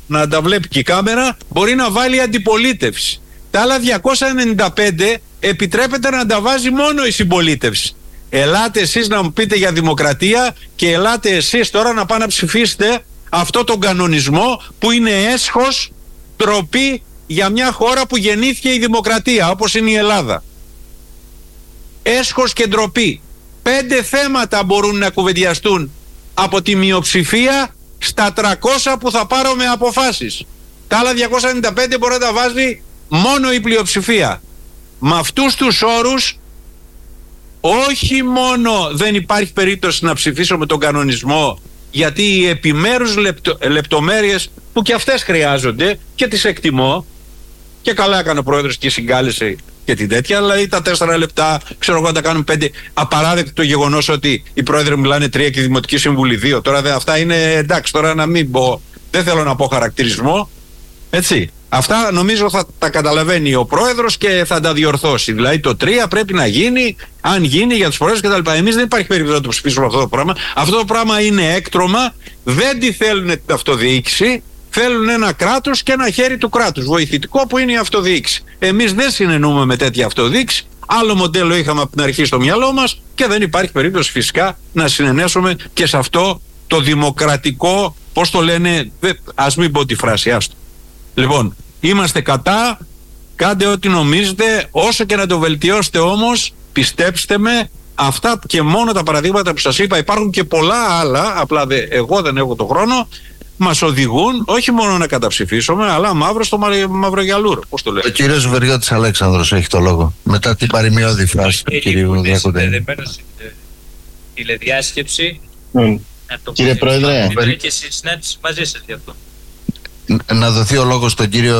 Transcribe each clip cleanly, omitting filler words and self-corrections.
να τα βλέπει και η κάμερα, μπορεί να βάλει αντιπολίτευση. Τα άλλα 295 επιτρέπεται να τα βάζει μόνο η συμπολίτευση. Ελάτε εσείς να μου πείτε για δημοκρατία και ελάτε εσείς τώρα να πάνε να ψηφίσετε αυτό τον κανονισμό που είναι έσχος, ντροπή για μια χώρα που γεννήθηκε η δημοκρατία όπως είναι η Ελλάδα. Έσχος και ντροπή. 5 θέματα μπορούν να κουβεντιαστούν από τη μειοψηφία στα 300 που θα πάρουμε αποφάσεις. Τα άλλα 295 μπορεί να τα βάζει μόνο η πλειοψηφία. Με αυτούς τους όρους όχι μόνο δεν υπάρχει περίπτωση να ψηφίσω με τον κανονισμό, γιατί οι επιμέρους λεπτομέρειες που και αυτές χρειάζονται και τις εκτιμώ, και καλά έκανε ο πρόεδρος και συγκάλεσε και την τέτοια, δηλαδή τα 4 λεπτά, ξέρω εγώ, να τα κάνουν 5. Απαράδεκτο το γεγονός ότι οι πρόεδροι μιλάνε 3 και οι δημοτικοί σύμβουλοι 2. Τώρα αυτά είναι εντάξει, τώρα να μην πω, δεν θέλω να πω χαρακτηρισμό, έτσι. Αυτά νομίζω θα τα καταλαβαίνει ο πρόεδρος και θα τα διορθώσει. Δηλαδή το 3 πρέπει να γίνει, αν γίνει για τους πρόεδρους κτλ. Εμείς δεν υπάρχει περίπτωση να το ψηφίσουμε αυτό το πράγμα. Αυτό το πράγμα είναι έκτρωμα, δεν τη θέλουν την αυτοδιοίκηση. Θέλουν ένα κράτος και ένα χέρι του κράτους, βοηθητικό, που είναι η αυτοδιοίκηση. Εμείς δεν συνενούμε με τέτοια αυτοδιοίκηση. Άλλο μοντέλο είχαμε από την αρχή στο μυαλό μας και δεν υπάρχει περίπτωση φυσικά να συνενέσουμε και σε αυτό το δημοκρατικό, πώς το λένε, ας μην πω τη φράση, άστο. Λοιπόν, είμαστε κατά, κάντε ό,τι νομίζετε, όσο και να το βελτιώσετε όμως, πιστέψτε με, αυτά και μόνο τα παραδείγματα που σας είπα, υπάρχουν και πολλά άλλα, απλά εγώ δεν έχω το χρόνο, μας οδηγούν όχι μόνο να καταψηφίσουμε, αλλά μαύρο στο μαυρογιαλούρο. Πώς το λέτε? Ο κύριος Βεριώτης Αλέξανδρος έχει το λόγο. Μετά την παροιμιώδη φράση του κυρίου Διακοντέ. Δεν πέρασε τηλεδιάσκεψη. Κύριε Πρόεδρε. Και συνάντηση μαζί σας γι' αυτό. Να δοθεί ο λόγος στον κύριο...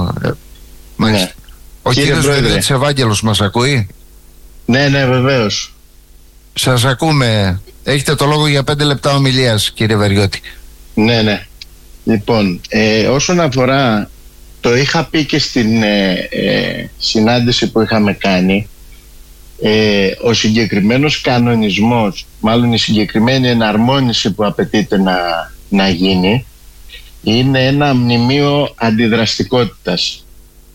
Ναι. Ο κύριος Βεριώτης Ευάγγελος μας ακούει? Ναι, βεβαίως. Σας ακούμε. Έχετε το λόγο για 5 λεπτά ομιλίας, κύριε Βεριώτη. Ναι. Λοιπόν, όσον αφορά, το είχα πει και στην συνάντηση που είχαμε κάνει, ο συγκεκριμένος κανονισμός, μάλλον η συγκεκριμένη εναρμόνιση που απαιτείται να γίνει, είναι ένα μνημείο αντιδραστικότητας.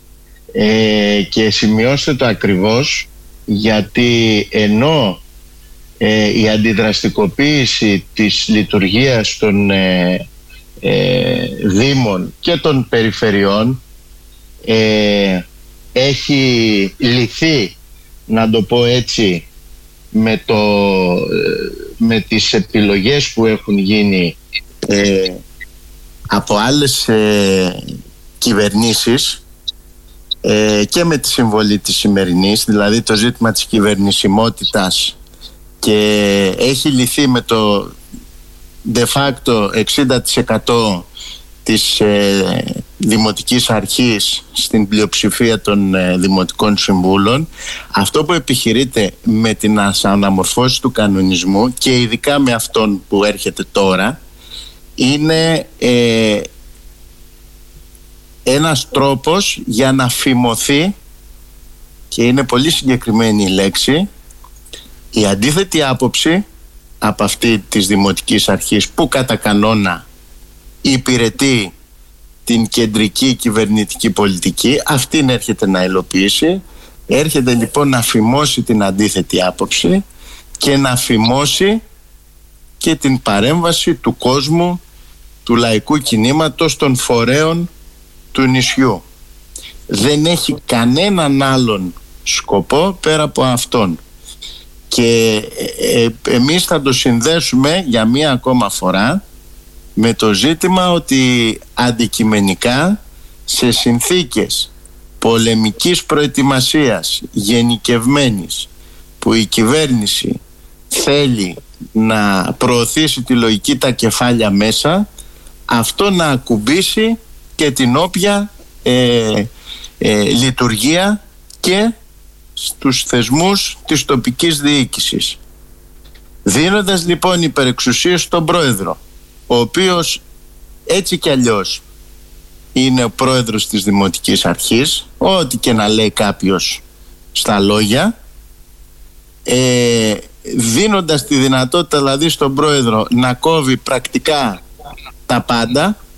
Και σημειώστε το ακριβώς, γιατί ενώ η αντιδραστικοποίηση της λειτουργίας των δήμων και των περιφερειών έχει λυθεί, να το πω έτσι, με τις επιλογές που έχουν γίνει από άλλες κυβερνήσεις και με τη συμβολή της σημερινής, δηλαδή το ζήτημα της κυβερνησιμότητας, και έχει λυθεί με το de facto 60% της δημοτικής αρχής στην πλειοψηφία των δημοτικών συμβούλων. Αυτό που επιχειρείται με την αναμορφώση του κανονισμού και ειδικά με αυτόν που έρχεται τώρα είναι ένας τρόπος για να φημωθεί, και είναι πολύ συγκεκριμένη η λέξη, η αντίθετη άποψη από αυτή της δημοτικής αρχής που κατά κανόνα υπηρετεί την κεντρική κυβερνητική πολιτική. Αυτήν έρχεται να υλοποιήσει. Έρχεται λοιπόν να φημώσει την αντίθετη άποψη και να φημώσει και την παρέμβαση του κόσμου, του λαϊκού κινήματος, των φορέων του νησιού. Δεν έχει κανέναν άλλον σκοπό πέρα από αυτόν. Και εμείς θα το συνδέσουμε για μία ακόμα φορά με το ζήτημα ότι αντικειμενικά σε συνθήκες πολεμικής προετοιμασίας γενικευμένης, που η κυβέρνηση θέλει να προωθήσει τη λογική τα κεφάλια μέσα, αυτό να ακουμπήσει και την όποια λειτουργία και στους θεσμούς της τοπικής διοίκησης. Δίνοντας λοιπόν υπερεξουσίες στον πρόεδρο, ο οποίος έτσι κι αλλιώς είναι ο πρόεδρος της Δημοτικής Αρχής, ό,τι και να λέει κάποιος στα λόγια, δίνοντας τη δυνατότητα δηλαδή στον πρόεδρο να κόβει πρακτικά τα πάντα,